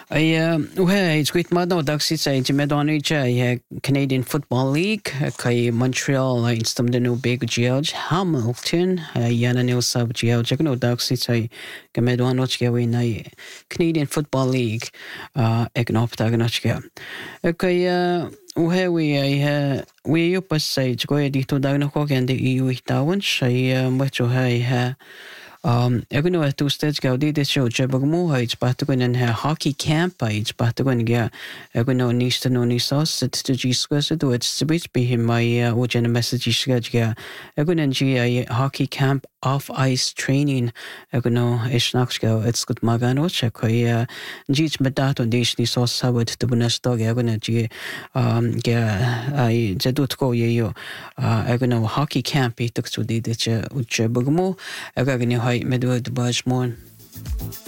It's great madno daxi say Jimedoni Canadian Football League kai Montreal instam de no big George Hamilton yana nil sub George no daxi say Gamedwanochka we na Canadian Football League egnoptaganochka. Okay we upas say go edito dagno and the EU tawan shay mucho hay Egno at two states go did this show Jebagmo it's Patagon and her hockey camp it's Patagon yeah Egno needs to know sauce it's to G squares to it's to be him my ogen message sketch yeah Egon and G hockey camp off ice training Egno Ishnaksko it's good magano check Gich Medato Dishni sauce sabot to Bunas dog Egon G I Jedut go ye Egno hockey camp he took to did it Jebagmo Egagni Medwood Bajmon.